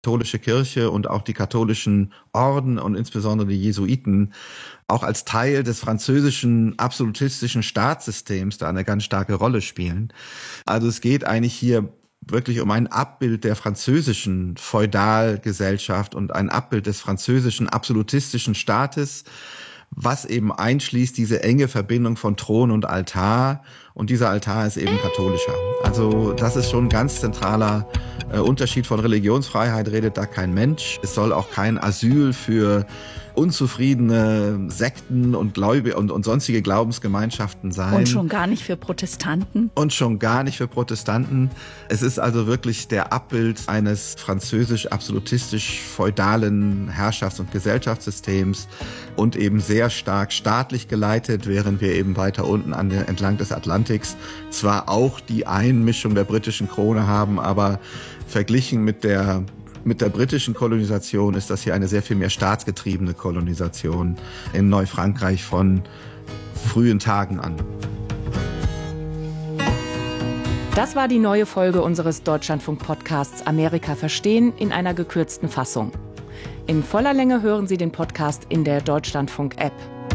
katholische Kirche und auch die katholischen Orden und insbesondere die Jesuiten auch als Teil des französischen absolutistischen Staatssystems da eine ganz starke Rolle spielen. Also es geht eigentlich hier wirklich um ein Abbild der französischen Feudalgesellschaft und ein Abbild des französischen absolutistischen Staates, was eben einschließt diese enge Verbindung von Thron und Altar. Und dieser Altar ist eben katholischer. Also das ist schon ein ganz zentraler Unterschied. Von Religionsfreiheit redet da kein Mensch. Es soll auch kein Asyl für unzufriedene Sekten und Gläubige und sonstige Glaubensgemeinschaften sein. Und schon gar nicht für Protestanten. Es ist also wirklich der Abbild eines französisch-absolutistisch-feudalen Herrschafts- und Gesellschaftssystems und eben sehr stark staatlich geleitet, während wir eben weiter unten entlang des Atlantiks zwar auch die Einmischung der britischen Krone haben, aber verglichen mit der britischen Kolonisation ist das hier eine sehr viel mehr staatsgetriebene Kolonisation in Neufrankreich von frühen Tagen an. Das war die neue Folge unseres Deutschlandfunk-Podcasts Amerika verstehen in einer gekürzten Fassung. In voller Länge hören Sie den Podcast in der Deutschlandfunk-App.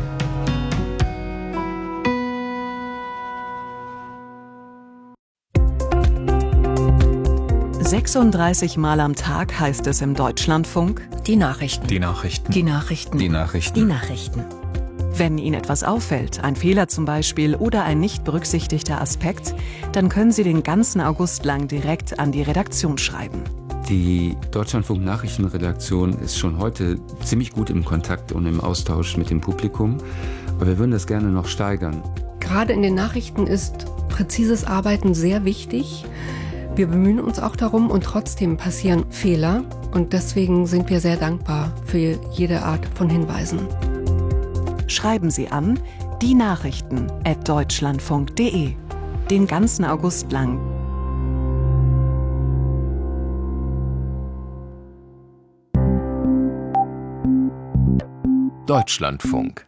36 Mal am Tag heißt es im Deutschlandfunk: Die Nachrichten. Die Nachrichten. Die Nachrichten. Die Nachrichten. Die Nachrichten. Wenn Ihnen etwas auffällt, ein Fehler zum Beispiel oder ein nicht berücksichtigter Aspekt, dann können Sie den ganzen August lang direkt an die Redaktion schreiben. Die Deutschlandfunk-Nachrichtenredaktion ist schon heute ziemlich gut im Kontakt und im Austausch mit dem Publikum, aber wir würden das gerne noch steigern. Gerade in den Nachrichten ist präzises Arbeiten sehr wichtig. Wir bemühen uns auch darum und trotzdem passieren Fehler und deswegen sind wir sehr dankbar für jede Art von Hinweisen. Schreiben Sie an dienachrichten@deutschlandfunk.de. Den ganzen August lang. Deutschlandfunk.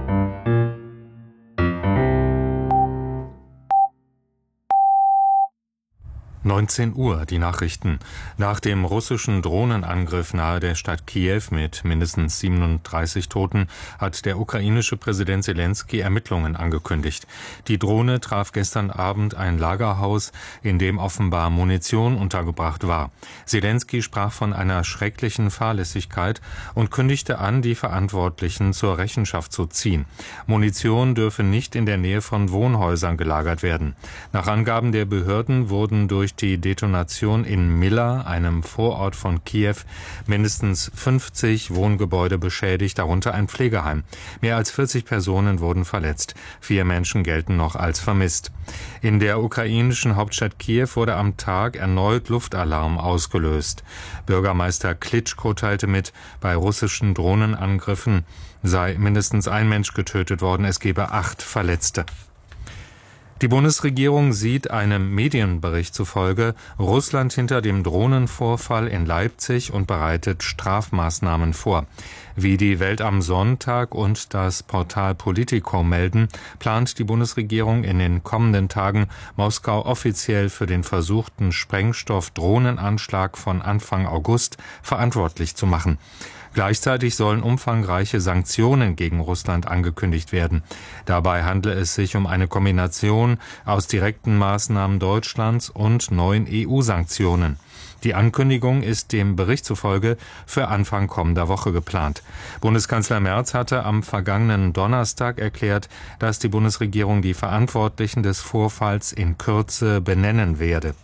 19 Uhr, die Nachrichten. Nach dem russischen Drohnenangriff nahe der Stadt Kiew mit mindestens 37 Toten hat der ukrainische Präsident Selenskyj Ermittlungen angekündigt. Die Drohne traf gestern Abend ein Lagerhaus, in dem offenbar Munition untergebracht war. Selenskyj sprach von einer schrecklichen Fahrlässigkeit und kündigte an, die Verantwortlichen zur Rechenschaft zu ziehen. Munition dürfe nicht in der Nähe von Wohnhäusern gelagert werden. Nach Angaben der Behörden wurden durch die Detonation in Milla, einem Vorort von Kiew, mindestens 50 Wohngebäude beschädigt, darunter ein Pflegeheim. Mehr als 40 Personen wurden verletzt. 4 Menschen gelten noch als vermisst. In der ukrainischen Hauptstadt Kiew wurde am Tag erneut Luftalarm ausgelöst. Bürgermeister Klitschko teilte mit, bei russischen Drohnenangriffen sei mindestens ein Mensch getötet worden, es gebe 8 Verletzte. Die Bundesregierung sieht einem Medienbericht zufolge Russland hinter dem Drohnenvorfall in Leipzig und bereitet Strafmaßnahmen vor. Wie die Welt am Sonntag und das Portal Politico melden, plant die Bundesregierung in den kommenden Tagen, Moskau offiziell für den versuchten Sprengstoff-Drohnenanschlag von Anfang August verantwortlich zu machen. Gleichzeitig sollen umfangreiche Sanktionen gegen Russland angekündigt werden. Dabei handle es sich um eine Kombination aus direkten Maßnahmen Deutschlands und neuen EU-Sanktionen. Die Ankündigung ist dem Bericht zufolge für Anfang kommender Woche geplant. Bundeskanzler Merz hatte am vergangenen Donnerstag erklärt, dass die Bundesregierung die Verantwortlichen des Vorfalls in Kürze benennen werde.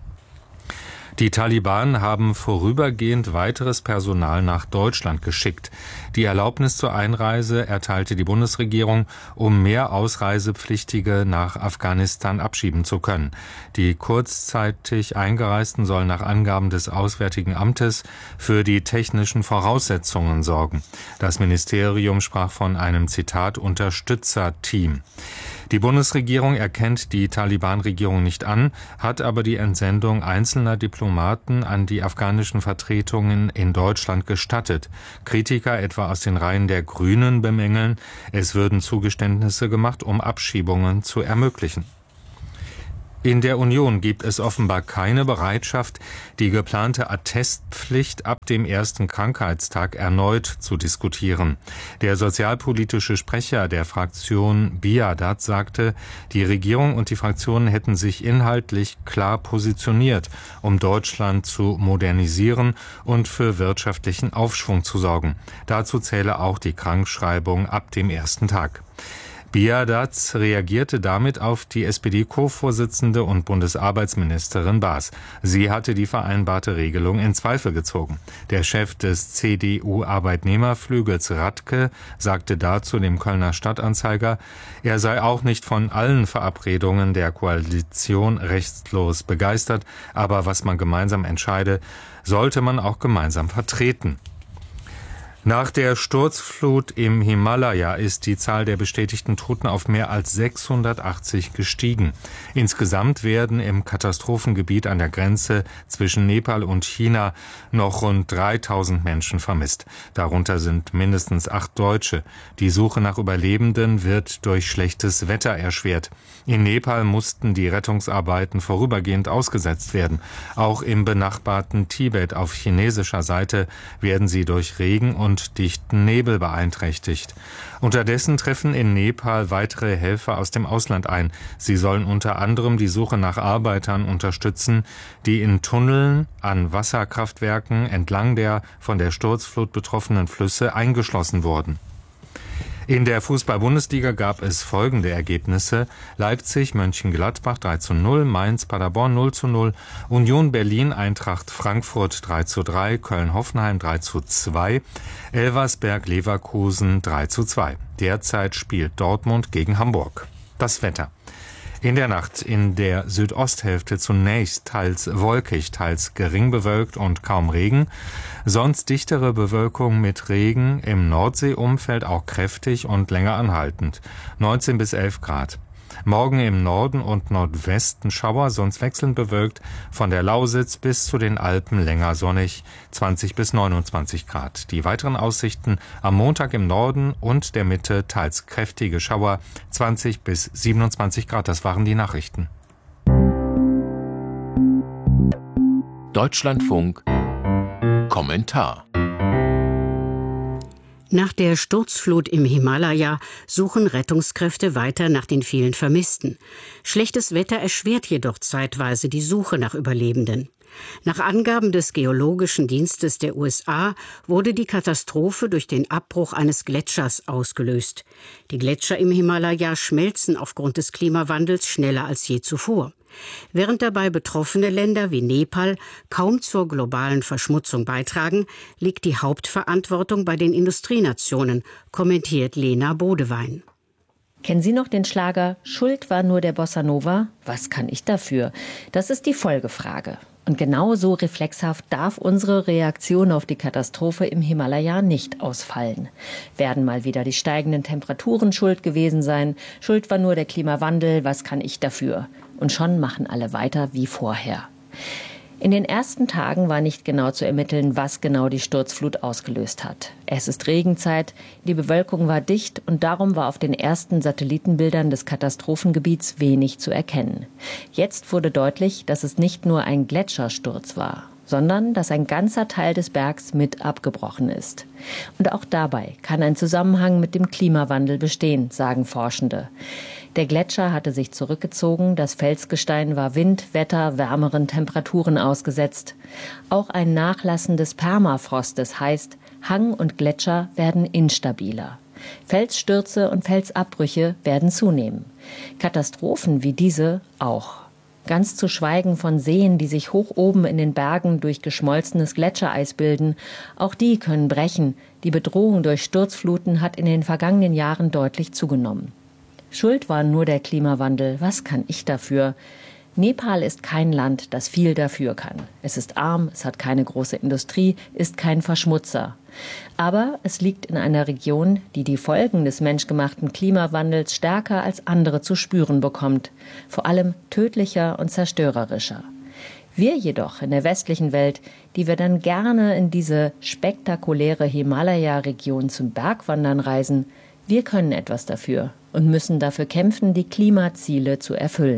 Die Taliban haben vorübergehend weiteres Personal nach Deutschland geschickt. Die Erlaubnis zur Einreise erteilte die Bundesregierung, um mehr Ausreisepflichtige nach Afghanistan abschieben zu können. Die kurzzeitig Eingereisten sollen nach Angaben des Auswärtigen Amtes für die technischen Voraussetzungen sorgen. Das Ministerium sprach von einem, Zitat, Unterstützerteam. Die Bundesregierung erkennt die Taliban-Regierung nicht an, hat aber die Entsendung einzelner Diplomaten an die afghanischen Vertretungen in Deutschland gestattet. Kritiker etwa aus den Reihen der Grünen bemängeln, es würden Zugeständnisse gemacht, um Abschiebungen zu ermöglichen. In der Union gibt es offenbar keine Bereitschaft, die geplante Attestpflicht ab dem ersten Krankheitstag erneut zu diskutieren. Der sozialpolitische Sprecher der Fraktion Biadat sagte, die Regierung und die Fraktionen hätten sich inhaltlich klar positioniert, um Deutschland zu modernisieren und für wirtschaftlichen Aufschwung zu sorgen. Dazu zähle auch die Krankschreibung ab dem ersten Tag. Biadat reagierte damit auf die SPD-Co-Vorsitzende und Bundesarbeitsministerin Baas. Sie hatte die vereinbarte Regelung in Zweifel gezogen. Der Chef des CDU-Arbeitnehmerflügels Radke sagte dazu dem Kölner Stadtanzeiger, er sei auch nicht von allen Verabredungen der Koalition restlos begeistert, aber was man gemeinsam entscheide, sollte man auch gemeinsam vertreten. Nach der Sturzflut im Himalaya ist die Zahl der bestätigten Toten auf mehr als 680 gestiegen. Insgesamt werden im Katastrophengebiet an der Grenze zwischen Nepal und China noch rund 3000 Menschen vermisst. Darunter sind mindestens 8 Deutsche. Die Suche nach Überlebenden wird durch schlechtes Wetter erschwert. In Nepal mussten die Rettungsarbeiten vorübergehend ausgesetzt werden. Auch im benachbarten Tibet auf chinesischer Seite werden sie durch Regen und dichten Nebel beeinträchtigt. Unterdessen treffen in Nepal weitere Helfer aus dem Ausland ein. Sie sollen unter anderem die Suche nach Arbeitern unterstützen, die in Tunneln an Wasserkraftwerken entlang der von der Sturzflut betroffenen Flüsse eingeschlossen wurden. In der Fußball-Bundesliga gab es folgende Ergebnisse: Leipzig, Mönchengladbach 3:0, Mainz, Paderborn 0:0, Union Berlin, Eintracht Frankfurt 3:3, Köln-Hoffenheim 3:2, Elversberg, Leverkusen 3:2. Derzeit spielt Dortmund gegen Hamburg. Das Wetter. In der Nacht in der Südosthälfte zunächst teils wolkig, teils gering bewölkt und kaum Regen. Sonst dichtere Bewölkung mit Regen, im Nordseeumfeld auch kräftig und länger anhaltend. 19 bis 11 Grad. Morgen im Norden und Nordwesten Schauer, sonst wechselnd bewölkt, von der Lausitz bis zu den Alpen länger sonnig, 20 bis 29 Grad. Die weiteren Aussichten am Montag im Norden und der Mitte teils kräftige Schauer, 20 bis 27 Grad. Das waren die Nachrichten. Deutschlandfunk Kommentar. Nach der Sturzflut im Himalaya suchen Rettungskräfte weiter nach den vielen Vermissten. Schlechtes Wetter erschwert jedoch zeitweise die Suche nach Überlebenden. Nach Angaben des Geologischen Dienstes der USA wurde die Katastrophe durch den Abbruch eines Gletschers ausgelöst. Die Gletscher im Himalaya schmelzen aufgrund des Klimawandels schneller als je zuvor. Während dabei betroffene Länder wie Nepal kaum zur globalen Verschmutzung beitragen, liegt die Hauptverantwortung bei den Industrienationen, kommentiert Lena Bodewein. Kennen Sie noch den Schlager "Schuld war nur der Bossa Nova? Was kann ich dafür?" Das ist die Folgefrage. Und genau so reflexhaft darf unsere Reaktion auf die Katastrophe im Himalaya nicht ausfallen. Werden mal wieder die steigenden Temperaturen schuld gewesen sein? Schuld war nur der Klimawandel, was kann ich dafür? Und schon machen alle weiter wie vorher. In den ersten Tagen war nicht genau zu ermitteln, was genau die Sturzflut ausgelöst hat. Es ist Regenzeit, die Bewölkung war dicht und darum war auf den ersten Satellitenbildern des Katastrophengebiets wenig zu erkennen. Jetzt wurde deutlich, dass es nicht nur ein Gletschersturz war, sondern dass ein ganzer Teil des Bergs mit abgebrochen ist. Und auch dabei kann ein Zusammenhang mit dem Klimawandel bestehen, sagen Forschende. Der Gletscher hatte sich zurückgezogen, das Felsgestein war Wind, Wetter, wärmeren Temperaturen ausgesetzt. Auch ein Nachlassen des Permafrostes heißt, Hang und Gletscher werden instabiler. Felsstürze und Felsabbrüche werden zunehmen. Katastrophen wie diese auch. Ganz zu schweigen von Seen, die sich hoch oben in den Bergen durch geschmolzenes Gletschereis bilden. Auch die können brechen. Die Bedrohung durch Sturzfluten hat in den vergangenen Jahren deutlich zugenommen. Schuld war nur der Klimawandel. Was kann ich dafür? Nepal ist kein Land, das viel dafür kann. Es ist arm, es hat keine große Industrie, ist kein Verschmutzer. Aber es liegt in einer Region, die die Folgen des menschgemachten Klimawandels stärker als andere zu spüren bekommt. Vor allem tödlicher und zerstörerischer. Wir jedoch in der westlichen Welt, die wir dann gerne in diese spektakuläre Himalaya-Region zum Bergwandern reisen, wir können etwas dafür und müssen dafür kämpfen, die Klimaziele zu erfüllen.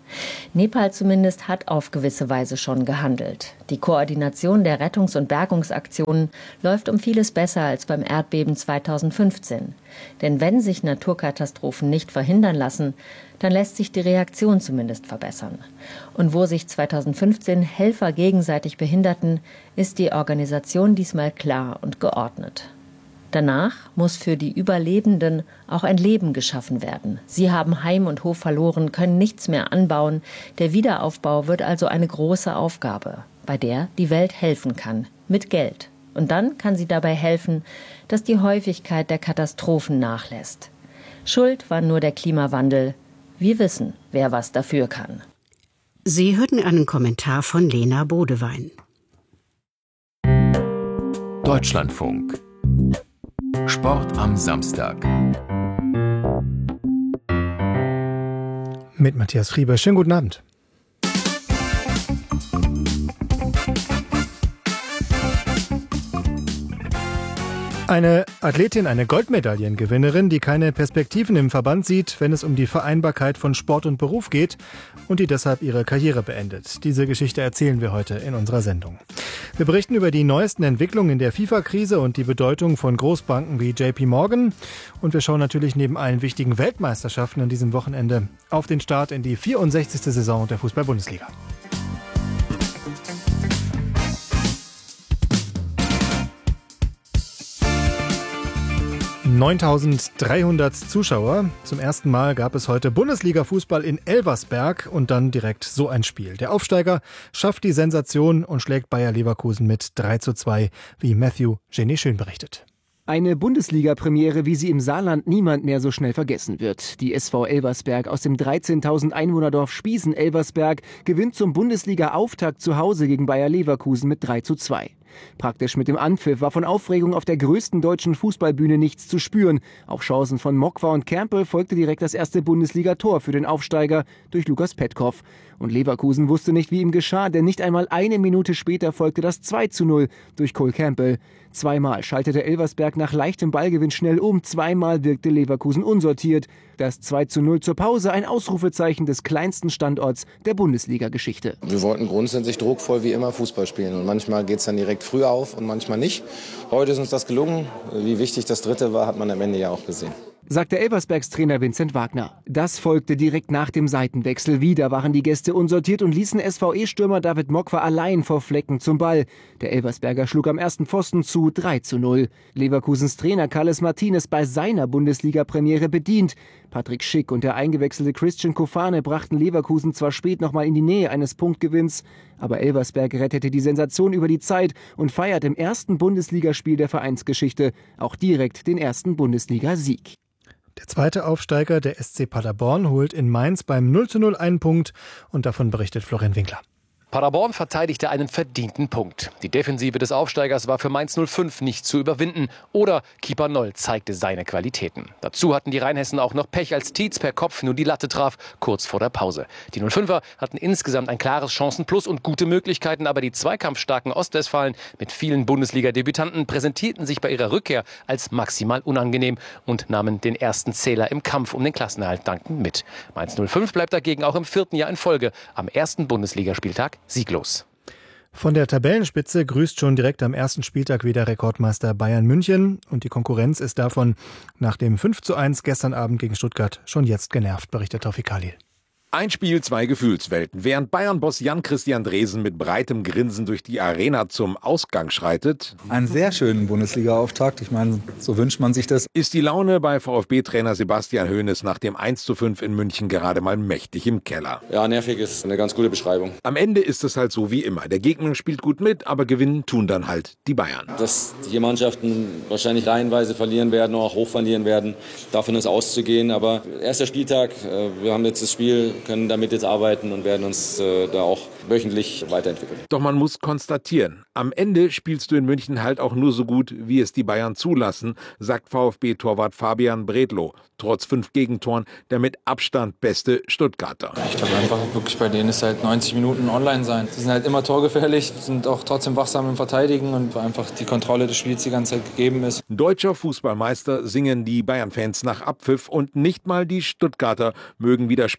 Nepal zumindest hat auf gewisse Weise schon gehandelt. Die Koordination der Rettungs- und Bergungsaktionen läuft um vieles besser als beim Erdbeben 2015. Denn wenn sich Naturkatastrophen nicht verhindern lassen, dann lässt sich die Reaktion zumindest verbessern. Und wo sich 2015 Helfer gegenseitig behinderten, ist die Organisation diesmal klar und geordnet. Danach muss für die Überlebenden auch ein Leben geschaffen werden. Sie haben Heim und Hof verloren, können nichts mehr anbauen. Der Wiederaufbau wird also eine große Aufgabe, bei der die Welt helfen kann, mit Geld. Und dann kann sie dabei helfen, dass die Häufigkeit der Katastrophen nachlässt. Schuld war nur der Klimawandel. Wir wissen, wer was dafür kann. Sie hörten einen Kommentar von Lena Bodewein. Deutschlandfunk. Sport am Samstag. Mit Matthias Frieber. Schönen guten Abend. Eine Athletin, eine Goldmedaillengewinnerin, die keine Perspektiven im Verband sieht, wenn es um die Vereinbarkeit von Sport und Beruf geht und die deshalb ihre Karriere beendet. Diese Geschichte erzählen wir heute in unserer Sendung. Wir berichten über die neuesten Entwicklungen in der FIFA-Krise und die Bedeutung von Großbanken wie JP Morgan. Und wir schauen natürlich neben allen wichtigen Weltmeisterschaften an diesem Wochenende auf den Start in die 64. Saison der Fußball-Bundesliga. 9.300 Zuschauer. Zum ersten Mal gab es heute Bundesliga-Fußball in Elversberg und dann direkt so ein Spiel. Der Aufsteiger schafft die Sensation und schlägt Bayer Leverkusen mit 3:2, wie Matthew Jenny-Schön berichtet. Eine Bundesliga-Premiere, wie sie im Saarland niemand mehr so schnell vergessen wird. Die SV Elversberg aus dem 13.000 Einwohnerdorf Spiesen-Elversberg gewinnt zum Bundesliga-Auftakt zu Hause gegen Bayer Leverkusen mit 3:2. Praktisch mit dem Anpfiff war von Aufregung auf der größten deutschen Fußballbühne nichts zu spüren. Auf Chancen von Mokwa und Kermpel folgte direkt das erste Bundesliga-Tor für den Aufsteiger durch Lukas Petkov. Und Leverkusen wusste nicht, wie ihm geschah, denn nicht einmal eine Minute später folgte das 2:0 durch Cole Campbell. Zweimal schaltete Elversberg nach leichtem Ballgewinn schnell um, zweimal wirkte Leverkusen unsortiert. Das 2:0 zur Pause, ein Ausrufezeichen des kleinsten Standorts der Bundesliga-Geschichte. Wir wollten grundsätzlich druckvoll wie immer Fußball spielen und manchmal geht es dann direkt früh auf und manchmal nicht. Heute ist uns das gelungen. Wie wichtig das Dritte war, hat man am Ende ja auch gesehen. Sagte Elversbergs Trainer Vincent Wagner. Das folgte direkt nach dem Seitenwechsel. Wieder waren die Gäste unsortiert und ließen SVE-Stürmer David Mokwa allein vor Flecken zum Ball. Der Elversberger schlug am ersten Pfosten zu 3:0. Leverkusens Trainer Carles Martinez bei seiner Bundesliga-Premiere bedient. Patrick Schick und der eingewechselte Christian Kofane brachten Leverkusen zwar spät nochmal in die Nähe eines Punktgewinns, aber Elversberg rettete die Sensation über die Zeit und feiert im ersten Bundesligaspiel der Vereinsgeschichte auch direkt den ersten Bundesliga-Sieg. Der zweite Aufsteiger, der SC Paderborn, holt in Mainz beim 0:0 einen Punkt und davon berichtet Florian Winkler. Paderborn verteidigte einen verdienten Punkt. Die Defensive des Aufsteigers war für Mainz 05 nicht zu überwinden. Oder Keeper Noll zeigte seine Qualitäten. Dazu hatten die Rheinhessen auch noch Pech, als Tietz per Kopf nur die Latte traf, kurz vor der Pause. Die 05er hatten insgesamt ein klares Chancenplus und gute Möglichkeiten, aber die zweikampfstarken Ostwestfalen mit vielen Bundesliga-Debütanten präsentierten sich bei ihrer Rückkehr als maximal unangenehm und nahmen den ersten Zähler im Kampf um den Klassenerhalt dankend mit. Mainz 05 bleibt dagegen auch im 4. Jahr in Folge am ersten Bundesligaspieltag sieglos. Von der Tabellenspitze grüßt schon direkt am ersten Spieltag wieder Rekordmeister Bayern München und die Konkurrenz ist davon nach dem 5:1 gestern Abend gegen Stuttgart schon jetzt genervt, berichtet Tawfik Khalil. Ein Spiel, zwei Gefühlswelten. Während Bayern-Boss Jan-Christian Dresen mit breitem Grinsen durch die Arena zum Ausgang schreitet. Einen sehr schönen Bundesliga-Auftakt. Ich meine, so wünscht man sich das. Ist die Laune bei VfB-Trainer Sebastian Hoeneß nach dem 1:5 in München gerade mal mächtig im Keller. Ja, nervig ist eine ganz gute Beschreibung. Am Ende ist es halt so wie immer. Der Gegner spielt gut mit, aber gewinnen tun dann halt die Bayern. Dass die Mannschaften wahrscheinlich reihenweise verlieren werden, auch hoch verlieren werden, davon ist auszugehen. Aber erster Spieltag, wir haben jetzt das Spiel, können damit jetzt arbeiten und werden uns da auch wöchentlich weiterentwickeln. Doch man muss konstatieren, am Ende spielst du in München halt auch nur so gut, wie es die Bayern zulassen, sagt VfB-Torwart Fabian Bredlow. Trotz 5 Gegentoren der mit Abstand beste Stuttgarter. Ich glaube einfach wirklich, bei denen ist halt 90 Minuten online sein. Sie sind halt immer torgefährlich, sind auch trotzdem wachsam im Verteidigen und einfach die Kontrolle des Spiels die ganze Zeit gegeben ist. Deutscher Fußballmeister singen die Bayern-Fans nach Abpfiff und nicht mal die Stuttgarter mögen widersprechen bei der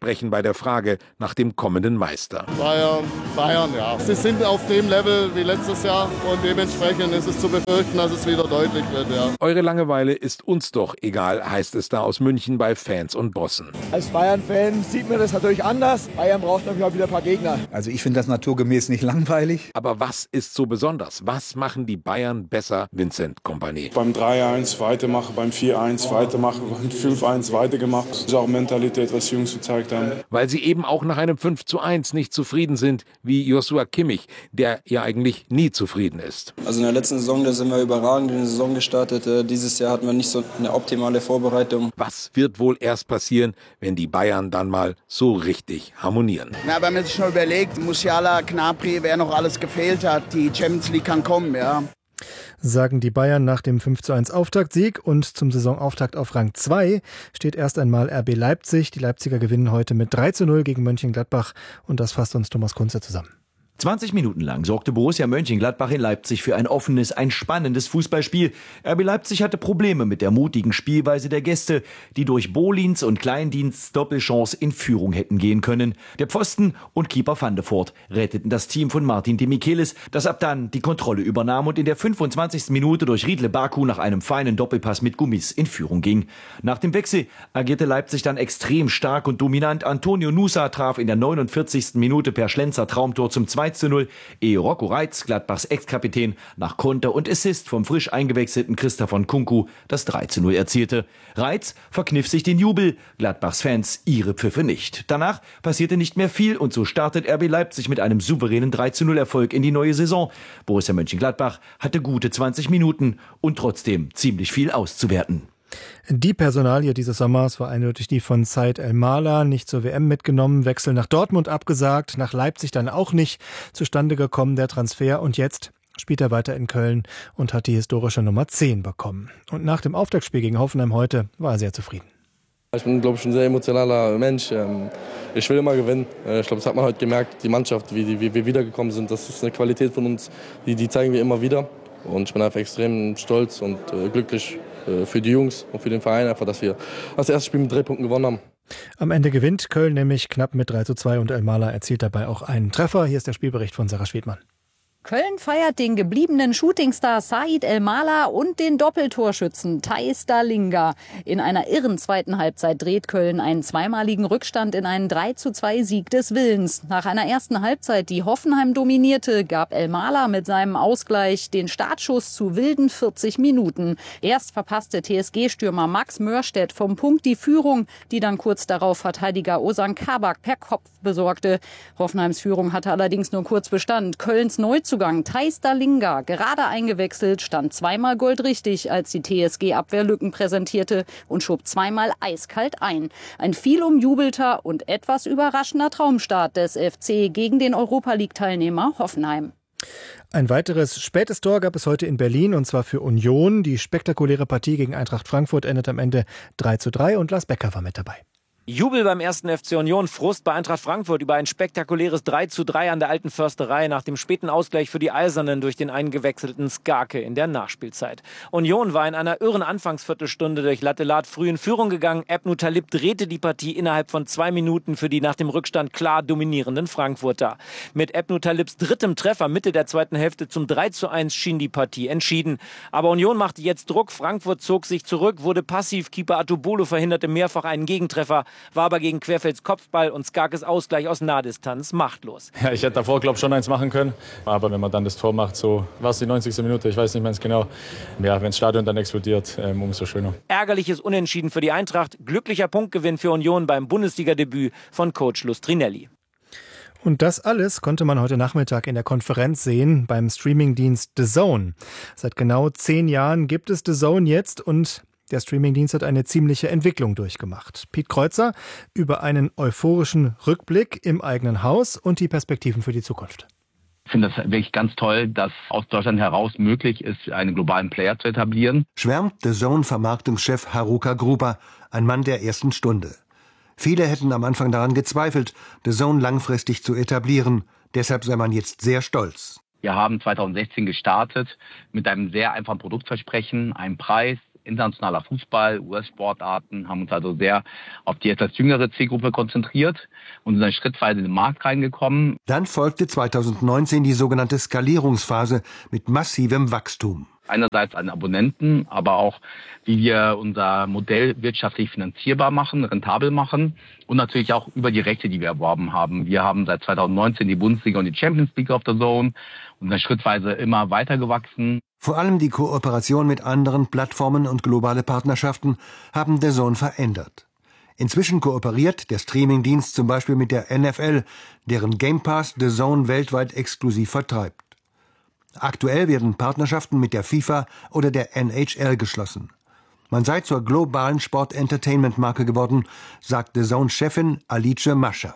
der Frage nach dem kommenden Meister. Bayern, ja. Sie sind auf dem Level wie letztes Jahr und dementsprechend ist es zu befürchten, dass es wieder deutlich wird, ja. Eure Langeweile ist uns doch egal, heißt es da aus München bei Fans und Bossen. Als Bayern-Fan sieht man das natürlich anders. Bayern braucht natürlich auch wieder ein paar Gegner. Also ich finde das naturgemäß nicht langweilig. Aber was ist so besonders? Was machen die Bayern besser, Vincent Kompany? Beim 3-1 weitermachen, beim 4-1 weitermachen, beim 5-1 weitergemacht. Das ist auch Mentalität, was die Jungs gezeigt haben. Weil sie eben auch nach einem 5-1 nicht zufrieden sind, wie Joshua Kimmich, der ja eigentlich nie zufrieden ist. Also in der letzten Saison, da sind wir überragend in die Saison gestartet. Dieses Jahr hatten wir nicht so eine optimale Vorbereitung. Was wird wohl erst passieren, wenn die Bayern dann mal so richtig harmonieren? Na, wenn man sich nur überlegt, Musiala, Gnabry, wer noch alles gefehlt hat, die Champions League kann kommen, ja. Sagen die Bayern nach dem 5:1 Auftaktsieg, und zum Saisonauftakt auf Rang 2 steht erst einmal RB Leipzig. Die Leipziger gewinnen heute mit 3:0 gegen Mönchengladbach, und das fasst uns Thomas Kunze zusammen. 20 Minuten lang sorgte Borussia Mönchengladbach in Leipzig für ein offenes, ein spannendes Fußballspiel. RB Leipzig hatte Probleme mit der mutigen Spielweise der Gäste, die durch Bolins und Kleindiensts Doppelchance in Führung hätten gehen können. Der Pfosten und Keeper Van de Voort retteten das Team von Martin de Michelis, das ab dann die Kontrolle übernahm und in der 25. Minute durch Riedle Baku nach einem feinen Doppelpass mit Gummis in Führung ging. Nach dem Wechsel agierte Leipzig dann extrem stark und dominant. Antonio Nusa traf in der 49. Minute per Schlenzer Traumtor zum 2:0, ehe Rocco Reitz, Gladbachs Ex-Kapitän, nach Konter und Assist vom frisch eingewechselten Christopher Nkunku das 3:0 erzielte. Reitz verkniff sich den Jubel, Gladbachs Fans ihre Pfiffe nicht. Danach passierte nicht mehr viel, und so startet RB Leipzig mit einem souveränen 3:0-Erfolg in die neue Saison. Borussia Mönchengladbach hatte gute 20 Minuten und trotzdem ziemlich viel auszuwerten. Die Personalie dieses Sommers war eindeutig die von Said El-Mala, nicht zur WM mitgenommen, Wechsel nach Dortmund abgesagt, nach Leipzig dann auch nicht zustande gekommen, der Transfer, und jetzt spielt er weiter in Köln und hat die historische Nummer 10 bekommen. Und nach dem Auftaktspiel gegen Hoffenheim heute war er sehr zufrieden. Ich bin, glaube ich, ein sehr emotionaler Mensch. Ich will immer gewinnen. Ich glaube, das hat man heute gemerkt, die Mannschaft, wie wir wiedergekommen sind. Das ist eine Qualität von uns, die zeigen wir immer wieder. Und ich bin einfach extrem stolz und glücklich für die Jungs und für den Verein, einfach, dass wir das erste Spiel mit 3 Punkten gewonnen haben. Am Ende gewinnt Köln nämlich knapp mit 3:2 und El-Mala erzielt dabei auch einen Treffer. Hier ist der Spielbericht von Sarah Schwedmann. Köln feiert den gebliebenen Shootingstar Said El-Mala und den Doppeltorschützen Theis Dalinga. In einer irren zweiten Halbzeit dreht Köln einen zweimaligen Rückstand in einen 3:2 Sieg des Willens. Nach einer ersten Halbzeit, die Hoffenheim dominierte, gab El-Mala mit seinem Ausgleich den Startschuss zu wilden 40 Minuten. Erst verpasste TSG-Stürmer Max Mörstedt vom Punkt die Führung, die dann kurz darauf Verteidiger Ozan Kabak per Kopf besorgte. Hoffenheims Führung hatte allerdings nur kurz Bestand. Kölns Neuzugang Theis Dalinga, gerade eingewechselt, stand zweimal goldrichtig, als die TSG-Abwehr Lücken präsentierte, und schob zweimal eiskalt ein. Ein viel umjubelter und etwas überraschender Traumstart des FC gegen den Europa-League-Teilnehmer Hoffenheim. Ein weiteres spätes Tor gab es heute in Berlin, und zwar für Union. Die spektakuläre Partie gegen Eintracht Frankfurt endet am Ende 3:3 und Lars Becker war mit dabei. Jubel beim 1. FC Union, Frust bei Eintracht Frankfurt über ein spektakuläres 3:3 an der alten Försterei nach dem späten Ausgleich für die Eisernen durch den eingewechselten Skarke in der Nachspielzeit. Union war in einer irren Anfangsviertelstunde durch Lattelat früh in Führung gegangen. Ebnu Talib drehte die Partie innerhalb von 2 Minuten für die nach dem Rückstand klar dominierenden Frankfurter. Mit Ebnu Talibs drittem Treffer Mitte der zweiten Hälfte zum 3:1 schien die Partie entschieden. Aber Union machte jetzt Druck, Frankfurt zog sich zurück, wurde passiv, Keeper Atubolo verhinderte mehrfach einen Gegentreffer, war aber gegen Querfelds Kopfball und Skarkes Ausgleich aus Nahdistanz machtlos. Ja, ich hätte davor, glaube ich, schon eins machen können. Aber wenn man dann das Tor macht, so war es die 90. Minute, ich weiß nicht ganz genau. Ja, wenn das Stadion dann explodiert, umso schöner. Ärgerliches Unentschieden für die Eintracht, glücklicher Punktgewinn für Union beim Bundesliga-Debüt von Coach Lustrinelli. Und das alles konnte man heute Nachmittag in der Konferenz sehen beim Streamingdienst DAZN. Seit genau 10 Jahren gibt es DAZN jetzt, und der Streamingdienst hat eine ziemliche Entwicklung durchgemacht. Piet Kreuzer über einen euphorischen Rückblick im eigenen Haus und die Perspektiven für die Zukunft. Ich finde das wirklich ganz toll, dass aus Deutschland heraus möglich ist, einen globalen Player zu etablieren. Schwärmt DAZN-Vermarktungschef Haruka Gruber, ein Mann der ersten Stunde. Viele hätten am Anfang daran gezweifelt, DAZN langfristig zu etablieren. Deshalb sei man jetzt sehr stolz. Wir haben 2016 gestartet mit einem sehr einfachen Produktversprechen, einem Preis, internationaler Fußball, US-Sportarten, haben uns also sehr auf die etwas jüngere Zielgruppe konzentriert und sind dann schrittweise in den Markt reingekommen. Dann folgte 2019 die sogenannte Skalierungsphase mit massivem Wachstum. Einerseits an Abonnenten, aber auch, wie wir unser Modell wirtschaftlich finanzierbar machen, rentabel machen und natürlich auch über die Rechte, die wir erworben haben. Wir haben seit 2019 die Bundesliga und die Champions League auf DAZN und dann schrittweise immer weiter gewachsen. Vor allem die Kooperation mit anderen Plattformen und globale Partnerschaften haben DAZN verändert. Inzwischen kooperiert der Streamingdienst zum Beispiel mit der NFL, deren Game Pass DAZN weltweit exklusiv vertreibt. Aktuell werden Partnerschaften mit der FIFA oder der NHL geschlossen. Man sei zur globalen Sport-Entertainment-Marke geworden, sagt DAZN-Chefin Alice Mascher.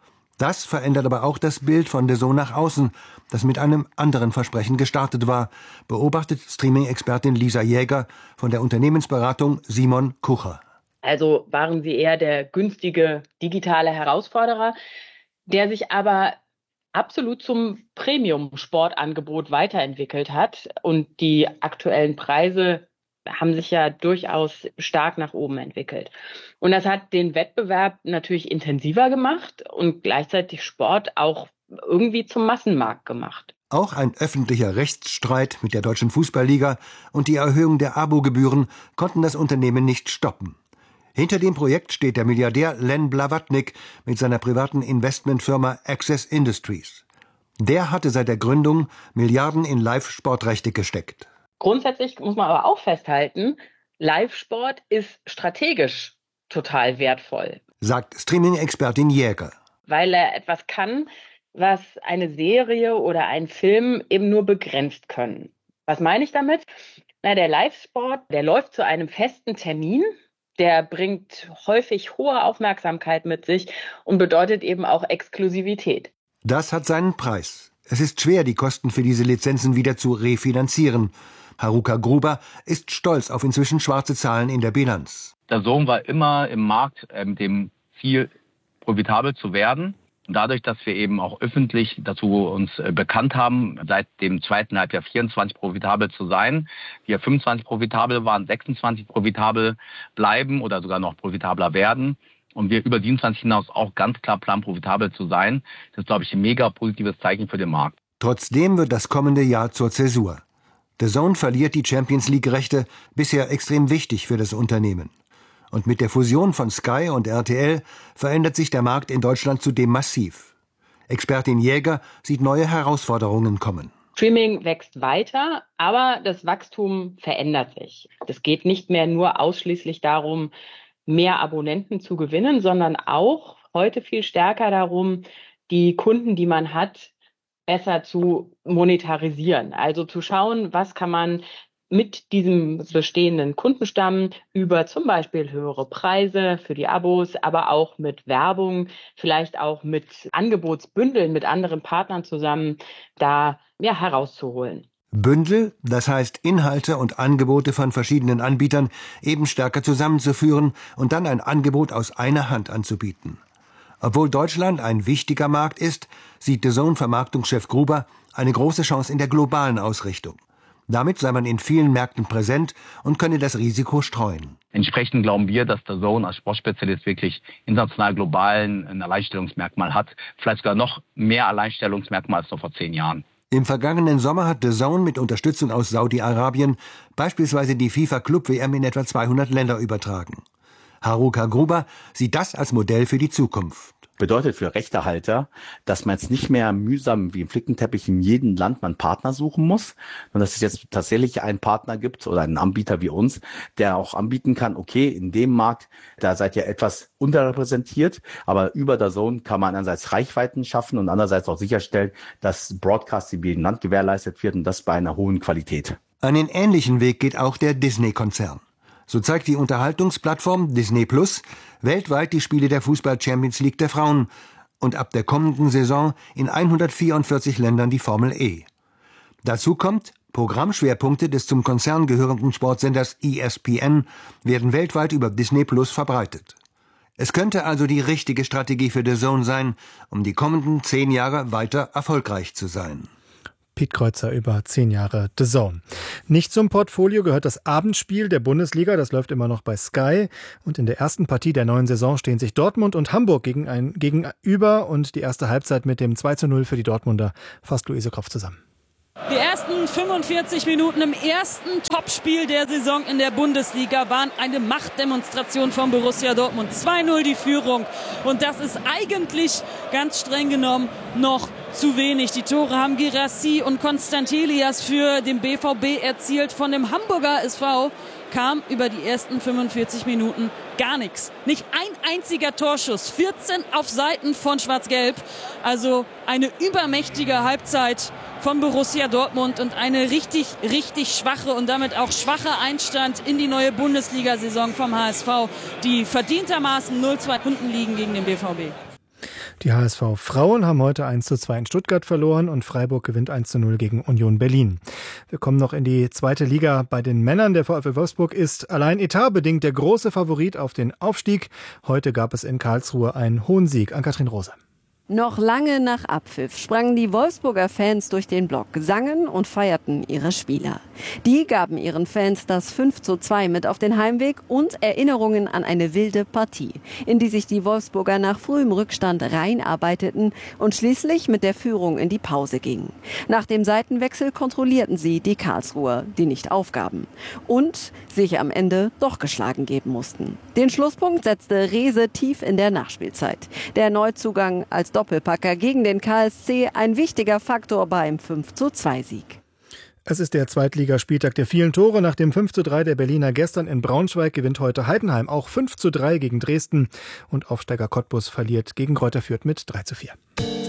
Das verändert aber auch das Bild von DAZN nach außen, das mit einem anderen Versprechen gestartet war, beobachtet Streaming-Expertin Lisa Jäger von der Unternehmensberatung Simon Kucher. Also waren sie eher der günstige digitale Herausforderer, der sich aber absolut zum Premium-Sportangebot weiterentwickelt hat. Und die aktuellen Preise haben sich ja durchaus stark nach oben entwickelt. Und das hat den Wettbewerb natürlich intensiver gemacht und gleichzeitig Sport auch irgendwie zum Massenmarkt gemacht. Auch ein öffentlicher Rechtsstreit mit der Deutschen Fußballliga und die Erhöhung der Abogebühren konnten das Unternehmen nicht stoppen. Hinter dem Projekt steht der Milliardär Len Blavatnik mit seiner privaten Investmentfirma Access Industries. Der hatte seit der Gründung Milliarden in Live-Sportrechte gesteckt. Grundsätzlich muss man aber auch festhalten, Live-Sport ist strategisch total wertvoll, sagt Streaming-Expertin Jäger. Weil er etwas kann, was eine Serie oder ein Film eben nur begrenzt können. Was meine ich damit? Der Live-Sport, der läuft zu einem festen Termin. Der bringt häufig hohe Aufmerksamkeit mit sich und bedeutet eben auch Exklusivität. Das hat seinen Preis. Es ist schwer, die Kosten für diese Lizenzen wieder zu refinanzieren. Haruka Gruber ist stolz auf inzwischen schwarze Zahlen in der Bilanz. DAZN war immer im Markt mit dem Ziel, profitabel zu werden. Und dadurch, dass wir eben auch öffentlich dazu uns bekannt haben, seit dem zweiten Halbjahr 24 profitabel zu sein, wir 25 profitabel waren, 26 profitabel bleiben oder sogar noch profitabler werden und wir über 27 hinaus auch ganz klar planen, profitabel zu sein. Das ist, glaube ich, ein mega positives Zeichen für den Markt. Trotzdem wird das kommende Jahr zur Zäsur. DAZN verliert die Champions-League-Rechte, bisher extrem wichtig für das Unternehmen. Und mit der Fusion von Sky und RTL verändert sich der Markt in Deutschland zudem massiv. Expertin Jäger sieht neue Herausforderungen kommen. Streaming wächst weiter, aber das Wachstum verändert sich. Es geht nicht mehr nur ausschließlich darum, mehr Abonnenten zu gewinnen, sondern auch heute viel stärker darum, die Kunden, die man hat, besser zu monetarisieren. Also zu schauen, was kann man mit diesem bestehenden Kundenstamm über zum Beispiel höhere Preise für die Abos, aber auch mit Werbung, vielleicht auch mit Angebotsbündeln mit anderen Partnern zusammen, da herauszuholen. Bündel, das heißt Inhalte und Angebote von verschiedenen Anbietern eben stärker zusammenzuführen und dann ein Angebot aus einer Hand anzubieten. Obwohl Deutschland ein wichtiger Markt ist, sieht DAZN-Vermarktungschef Gruber eine große Chance in der globalen Ausrichtung. Damit sei man in vielen Märkten präsent und könne das Risiko streuen. Entsprechend glauben wir, dass DAZN als Sportspezialist wirklich international global ein Alleinstellungsmerkmal hat. Vielleicht sogar noch mehr Alleinstellungsmerkmal als noch vor 10 Jahren. Im vergangenen Sommer hat DAZN mit Unterstützung aus Saudi-Arabien beispielsweise die FIFA-Club-WM in etwa 200 Länder übertragen. Haruka Gruber sieht das als Modell für die Zukunft. Bedeutet für Rechtehalter, dass man jetzt nicht mehr mühsam wie im Flickenteppich in jedem Land man Partner suchen muss, sondern dass es jetzt tatsächlich einen Partner gibt oder einen Anbieter wie uns, der auch anbieten kann, okay, in dem Markt, da seid ihr etwas unterrepräsentiert, aber über DAZN kann man einerseits Reichweiten schaffen und andererseits auch sicherstellen, dass Broadcast in jedem Land gewährleistet wird und das bei einer hohen Qualität. Einen ähnlichen Weg geht auch der Disney-Konzern. So zeigt die Unterhaltungsplattform Disney Plus weltweit die Spiele der Fußball-Champions League der Frauen und ab der kommenden Saison in 144 Ländern die Formel E. Dazu kommt, Programmschwerpunkte des zum Konzern gehörenden Sportsenders ESPN werden weltweit über Disney Plus verbreitet. Es könnte also die richtige Strategie für DAZN sein, um die kommenden 10 Jahre weiter erfolgreich zu sein. Piet Kreuzer über 10 Jahre DAZN. Nicht zum Portfolio gehört das Abendspiel der Bundesliga. Das läuft immer noch bei Sky. Und in der ersten Partie der neuen Saison stehen sich Dortmund und Hamburg gegenüber. Und die erste Halbzeit mit dem 2:0 für die Dortmunder fasst Luise Kropf zusammen. Die ersten 45 Minuten im ersten Topspiel der Saison in der Bundesliga waren eine Machtdemonstration von Borussia Dortmund. 2:0 die Führung. Und das ist eigentlich ganz streng genommen noch zu wenig. Die Tore haben Guirassy und Constantelias für den BVB erzielt. Von dem Hamburger SV kam über die ersten 45 Minuten gar nichts. Nicht ein einziger Torschuss. 14 auf Seiten von Schwarz-Gelb. Also eine übermächtige Halbzeit von Borussia Dortmund und eine richtig, richtig schwache und damit auch schwache Einstand in die neue Bundesliga-Saison vom HSV, die verdientermaßen 0:2 unten liegen gegen den BVB. Die HSV-Frauen haben heute 1:2 in Stuttgart verloren und Freiburg gewinnt 1:0 gegen Union Berlin. Wir kommen noch in die zweite Liga bei den Männern. Der VfL Wolfsburg ist allein etatbedingt der große Favorit auf den Aufstieg. Heute gab es in Karlsruhe einen hohen Sieg. Ann-Kathrin Rose. Noch lange nach Abpfiff sprangen die Wolfsburger Fans durch den Block, sangen und feierten ihre Spieler. Die gaben ihren Fans das 5:2 mit auf den Heimweg und Erinnerungen an eine wilde Partie, in die sich die Wolfsburger nach frühem Rückstand reinarbeiteten und schließlich mit der Führung in die Pause gingen. Nach dem Seitenwechsel kontrollierten sie die Karlsruher, die nicht aufgaben und sich am Ende doch geschlagen geben mussten. Den Schlusspunkt setzte Rehse tief in der Nachspielzeit. Der Neuzugang als Doppelpacker gegen den KSC ein wichtiger Faktor beim 5:2-Sieg. Es ist der Zweitligaspieltag der vielen Tore. Nach dem 5:3 der Berliner gestern in Braunschweig gewinnt heute Heidenheim auch 5:3 gegen Dresden. Und Aufsteiger Cottbus verliert gegen Greuther Fürth mit 3:4.